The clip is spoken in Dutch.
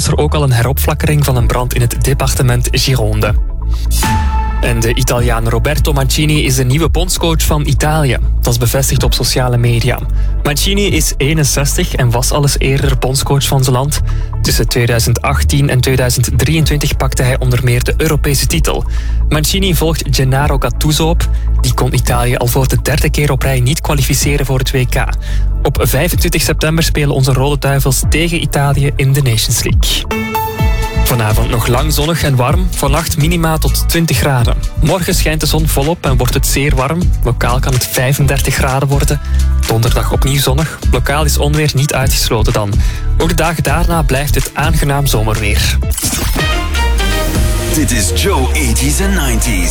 was er ook al een heropflakkering van een brand in het departement Gironde. En de Italiaan Roberto Mancini is de nieuwe bondscoach van Italië. Dat is bevestigd op sociale media. Mancini is 61 en was al eens eerder bondscoach van zijn land. Tussen 2018 en 2023 pakte hij onder meer de Europese titel. Mancini volgt Gennaro Gattuso op. Die kon Italië al voor de derde keer op rij niet kwalificeren voor het WK. Op 25 september spelen onze Rode Duivels tegen Italië in de Nations League. Vanavond nog lang zonnig en warm. Vannacht minima tot 20 graden. Morgen schijnt de zon volop en wordt het zeer warm. Lokaal kan het 35 graden worden. Donderdag opnieuw zonnig. Lokaal is onweer niet uitgesloten dan. Ook de dagen daarna blijft het aangenaam zomerweer. Dit is Joe 80s en 90s.